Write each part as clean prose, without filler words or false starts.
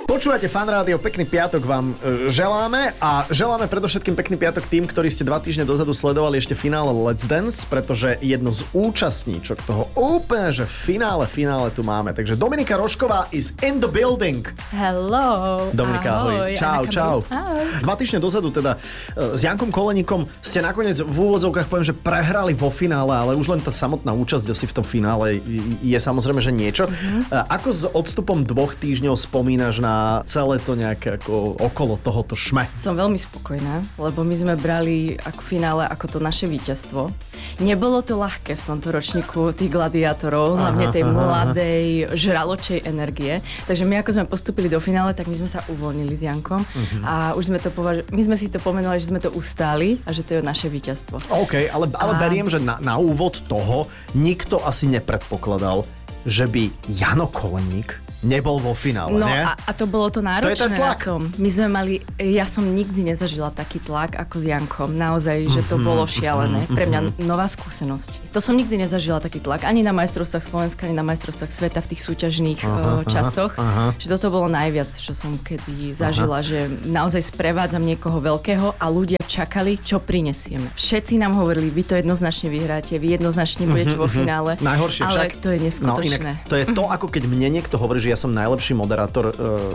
Počúvate Fan Rádio, pekný piatok vám želáme a želáme predovšetkým pekný piatok tým, ktorí ste 2 týždne dozadu sledovali ešte finále Let's Dance, pretože jedno z účastníčok toho úplne, že finále tu máme. Takže Dominika Rožková is in the building. Hello. Dominika, ahoj. Čau. 2 týždne dozadu teda s Jankom Koleníkom ste nakoniec v úvodzovkách poviem, že prehrali vo finále, ale už len tá samotná účasť asi v tom finále je samozrejme, že niečo. Ako s odstupom 2 týždňov spomínaš na celé to nejaké ako okolo tohoto šme? Som veľmi spokojná, lebo my sme brali ako finále ako to naše víťazstvo. Nebolo to ľahké v tomto ročníku tých gladiátorov, hlavne tej mladej žraločej energie. Takže my ako sme postúpili do finále, tak my sme sa uvoľnili s Jankom a už sme to my sme si to pomenovali, že sme to ustáli a že to je naše víťazstvo. OK, ale beriem, že na úvod toho nikto asi nepredpokladal, že by Jano Koleník nebol vo finále, no, nie? A to bolo to náročné to je ten tlak. na tom. My sme mali, ja som nikdy nezažila taký tlak ako s Jankom. Naozaj, že to bolo šialené. Pre mňa nová skúsenosť. To som nikdy nezažila taký tlak. Ani na majstrovstvách Slovenska, ani na majstrovstvách sveta v tých súťažných časoch. Že toto bolo najviac, čo som kedy zažila, že naozaj sprevádzam niekoho veľkého a ľudia čakali, čo prinesieme. Všetci nám hovorili, vy to jednoznačne vyhráte, vy jednoznačne budete vo finále. Najhoršie však. Ale to je neskutočné. No, inak, to je to, ako keď mne niekto hovorí, že ja som najlepší moderátor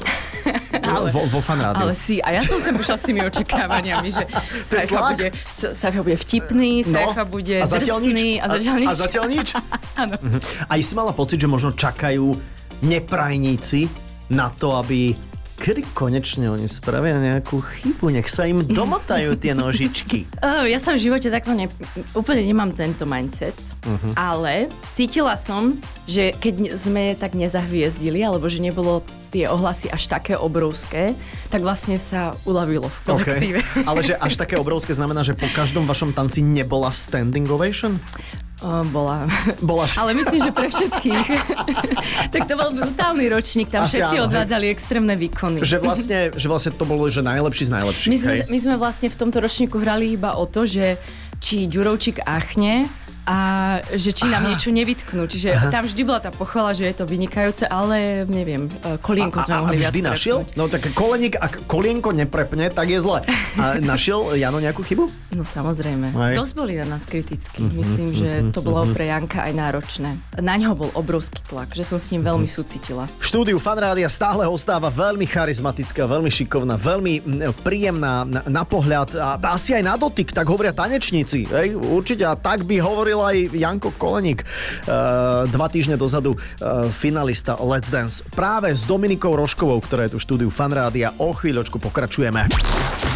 vo Fan Rádiu. Ale si, a ja som sem prišla s tými očakávaniami, že Saifa bude vtipný, Saifa bude drsný a zatiaľ nič. A zatiaľ nič? Áno. A si mala pocit, že možno čakajú neprajníci na to, aby kedy konečne oni spravia nejakú chybu, nech sa im domotajú tie nožičky. Ja sa v živote takto úplne nemám tento mindset, ale cítila som, že keď sme tak nezahviezdili, alebo že nebolo tie ohlasy až také obrovské, tak vlastne sa uľavilo v kolektíve. Okay. Ale že až také obrovské znamená, že po každom vašom tanci nebola standing ovation? Bola. Bola. Ale myslím, že pre všetkých. Tak to bol brutálny ročník, tam asi všetci áno, odvádzali extrémne výkony. Že vlastne to bolo, že najlepší z najlepších. My sme vlastne v tomto ročníku hrali iba o to, že či Ďurovčík achne a že či nám niečo nevytknú. Čiže tam vždy bola tá pochvala, že je to vynikajúce, ale neviem, Kolienko sme mohli viac vždy našiel? No tak Koleník, ak Kolienko neprepne, tak je zle. A našiel Jano nejakú chybu? No samozrejme. Dosť boli na nás kritickí. Myslím, že to bolo pre Janka aj náročné. Na ňoho bol obrovský tlak, že som s ním veľmi súcitila. V štúdiu Fan Rádia stále ostáva veľmi charizmatická, veľmi šikovná, veľmi príjemná na pohľad a asi aj na dotyk, tak hovoria tanečníci. Určite a tak by hovoril aj Janko Koleník. 2 týždne dozadu finalista Let's Dance. Práve s Dominikou Rožkovou, ktorá je tu v štúdiu Fan Rádia. O chvíľočku pokračujeme.